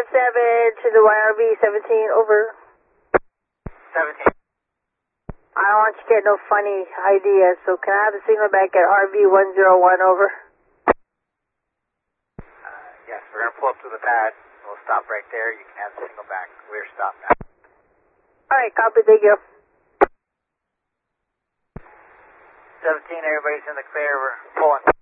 to the YRV 17, over. 17. I don't want you to get no funny ideas, so can I have a signal back at RV 101, over? Yes, we're going to pull up to the pad. We'll stop right there. You can have the signal back. We're stopped now. Alright, copy, thank you. 17, everybody's in the clear. We're pulling.